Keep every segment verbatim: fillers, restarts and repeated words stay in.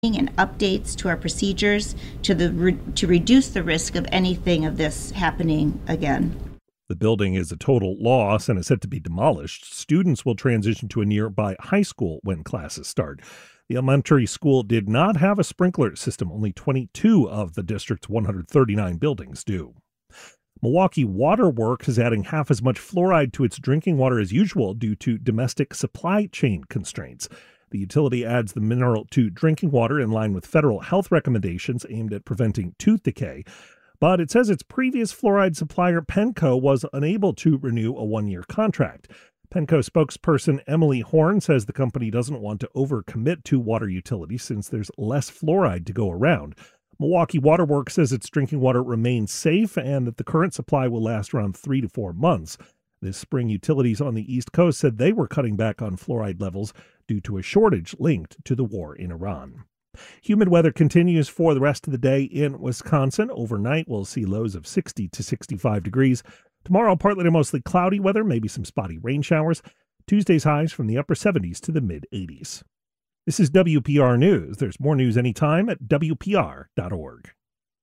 and updates to our procedures to the re- to reduce the risk of anything of this happening again. The building is a total loss and is set to be demolished. Students will transition to a nearby high school when classes start. The elementary school did not have a sprinkler system. Only twenty-two of the district's one hundred thirty-nine buildings do. Milwaukee Water Works is adding half as much fluoride to its drinking water as usual due to domestic supply chain constraints. The utility adds the mineral to drinking water in line with federal health recommendations aimed at preventing tooth decay. But it says its previous fluoride supplier, Penco, was unable to renew a one-year contract. Penco spokesperson Emily Horn says the company doesn't want to overcommit to water utilities since there's less fluoride to go around. Milwaukee Water Works says its drinking water remains safe and that the current supply will last around three to four months. This spring, utilities on the East Coast said they were cutting back on fluoride levels due to a shortage linked to the war in Iran. Humid weather continues for the rest of the day in Wisconsin. Overnight, we'll see lows of sixty to sixty-five degrees. Tomorrow, partly to mostly cloudy weather, maybe some spotty rain showers. Tuesday's highs from the upper seventies to the mid-eighties. This is W P R News. There's more news anytime at W P R dot org.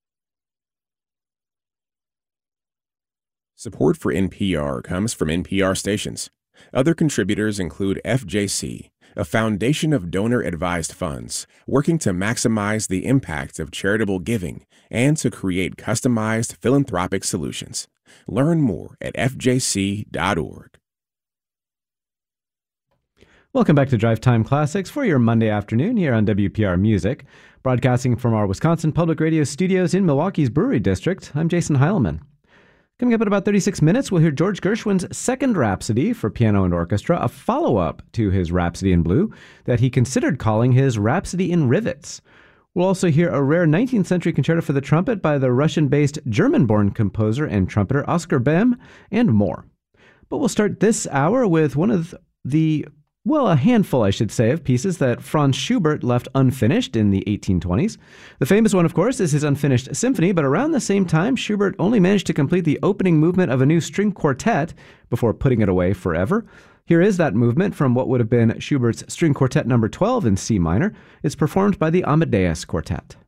Support for N P R comes from N P R stations. Other contributors include F J C, a foundation of donor-advised funds working to maximize the impact of charitable giving and to create customized philanthropic solutions. Learn more at F J C dot org. Welcome back to Drive Time Classics for your Monday afternoon here on W P R Music. Broadcasting from our Wisconsin Public Radio studios in Milwaukee's Brewery District, I'm Jason Heilman. Coming up in about thirty-six minutes, we'll hear George Gershwin's second Rhapsody for piano and orchestra, a follow-up to his Rhapsody in Blue that he considered calling his Rhapsody in Rivets. We'll also hear a rare nineteenth century concerto for the trumpet by the Russian-based German-born composer and trumpeter Oscar Bem, and more. But we'll start this hour with one of the, well, a handful, I should say, of pieces that Franz Schubert left unfinished in the eighteen twenties. The famous one, of course, is his unfinished symphony, but around the same time, Schubert only managed to complete the opening movement of a new string quartet before putting it away forever. Here is that movement from what would have been Schubert's String Quartet number twelve in C minor. It's performed by the Amadeus Quartet.